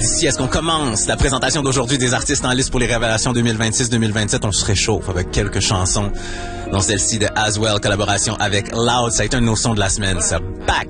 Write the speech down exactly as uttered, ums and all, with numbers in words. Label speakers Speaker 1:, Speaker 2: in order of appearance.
Speaker 1: d'ici à ce qu'on commence la présentation d'aujourd'hui des artistes en liste pour les révélations deux mille vingt-six deux mille vingt-sept, on se réchauffe avec quelques chansons, dont celle-ci de Aswell, collaboration avec Loud. Ça a été un de nos sons de la semaine, ça. Back